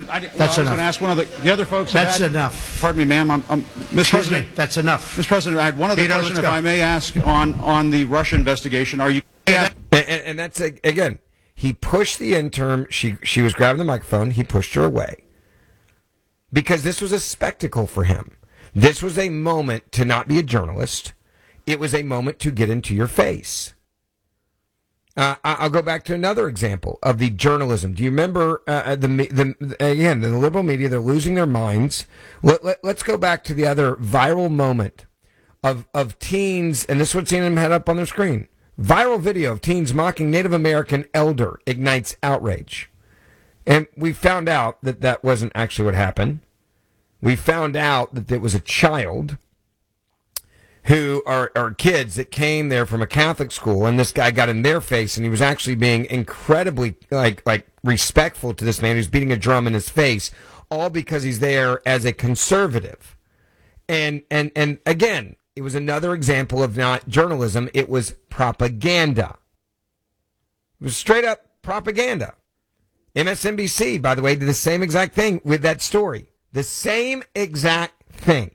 That's I was enough. going to ask one of the other folks. That's enough. Pardon me, ma'am. Mr. President. That's enough. Mr. President, I had one other Peter, question, let's if go. I may ask, on the Russia investigation. Are you? And that's, again, he pushed the intern. She was grabbing the microphone. He pushed her away. Because this was a spectacle for him. This was a moment to not be a journalist. It was a moment to get into your face. I'll go back to another example of the journalism. Do you remember the liberal media? They're losing their minds. Let's go back to the other viral moment of teens, and this is what CNN had up on their screen. Viral video of teens mocking Native American elder ignites outrage. And we found out that that wasn't actually what happened. We found out that it was a child who are kids that came there from a Catholic school, and this guy got in their face, and he was actually being incredibly like respectful to this man who's beating a drum in his face, all because he's there as a conservative. And again, it was another example of not journalism, it was propaganda. It was straight up propaganda. MSNBC, by the way, did the same exact thing with that story. The same exact thing.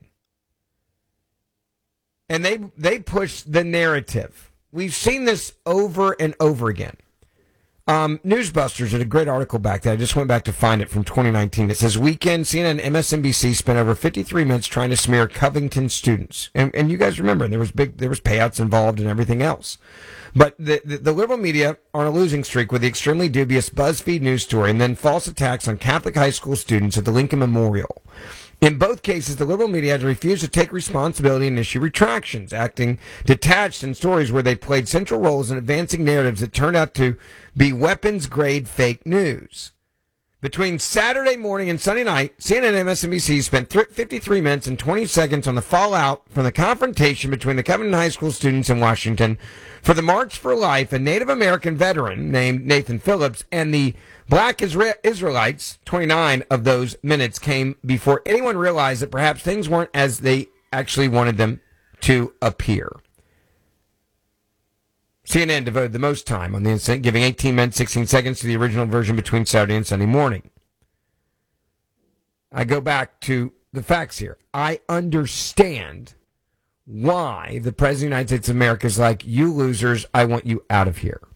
And they push the narrative. We've seen this over and over again. Newsbusters did a great article back there. I just went back to find it from 2019. It says, weekend, CNN and MSNBC spent over 53 minutes trying to smear Covington students. And you guys remember, there was payouts involved and everything else. But the liberal media are on a losing streak with the extremely dubious BuzzFeed news story and then false attacks on Catholic high school students at the Lincoln Memorial. In both cases, the liberal media had refused to take responsibility and issue retractions, acting detached in stories where they played central roles in advancing narratives that turned out to be weapons-grade fake news. Between Saturday morning and Sunday night, CNN and MSNBC spent 53 minutes and 20 seconds on the fallout from the confrontation between the Covington High School students in Washington for the March for Life, a Native American veteran named Nathan Phillips, and the Black Israelites. 29 of those minutes came before anyone realized that perhaps things weren't as they actually wanted them to appear. CNN devoted the most time on the incident, giving 18 minutes, 16 seconds to the original version between Saturday and Sunday morning. I go back to the facts here. I understand why the President of the United States of America is like, you losers, I want you out of here.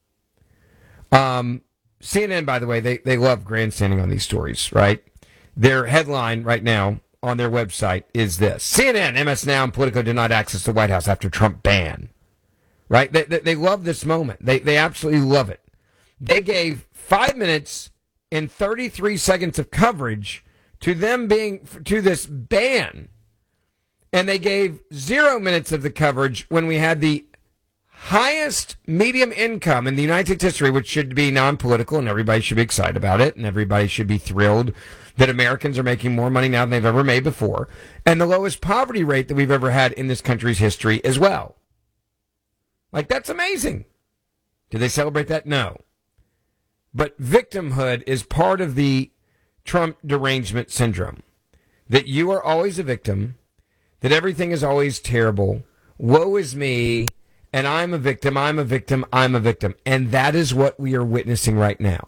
CNN, by the way, they love grandstanding on these stories, right? Their headline right now on their website is this: CNN, MS Now, and Politico denied access to the White House after Trump ban. Right? They love this moment. They absolutely love it. They gave 5 minutes and 33 seconds of coverage to them being to this ban. And they gave 0 minutes of the coverage when we had the highest medium income in the United States history, which should be non-political, and everybody should be excited about it, and everybody should be thrilled that Americans are making more money now than they've ever made before, and the lowest poverty rate that we've ever had in this country's history as well. Like, that's amazing. Did they celebrate that? No. But victimhood is part of the Trump derangement syndrome. That you are always a victim, that everything is always terrible, woe is me, and I'm a victim, I'm a victim, I'm a victim. And that is what we are witnessing right now.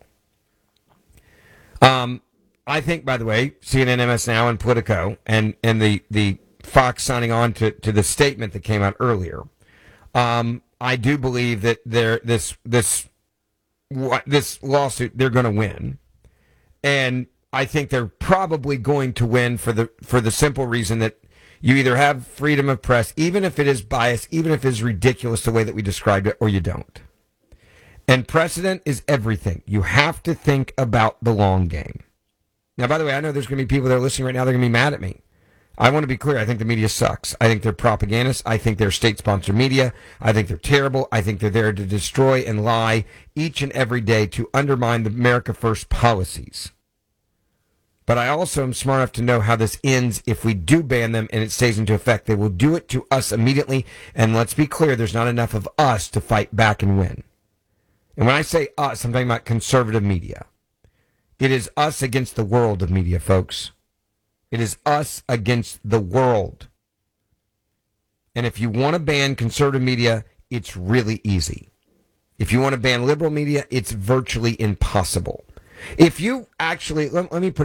I think, by the way, CNN, MS Now, and Politico, and the Fox signing on to the statement that came out earlier, I do believe that this lawsuit, they're going to win. And I think they're probably going to win for the simple reason that you either have freedom of press, even if it is biased, even if it is ridiculous the way that we described it, or you don't. And precedent is everything. You have to think about the long game. Now, by the way, I know there's going to be people that are listening right now, they're going to be mad at me. I want to be clear. I think the media sucks. I think they're propagandists. I think they're state-sponsored media. I think they're terrible. I think they're there to destroy and lie each and every day to undermine the America First policies. But I also am smart enough to know how this ends if we do ban them and it stays into effect. They will do it to us immediately. And let's be clear, there's not enough of us to fight back and win. And when I say us, I'm talking about conservative media. It is us against the world of media, folks. It is us against the world. And if you want to ban conservative media, it's really easy. If you want to ban liberal media, it's virtually impossible. If you actually, let me put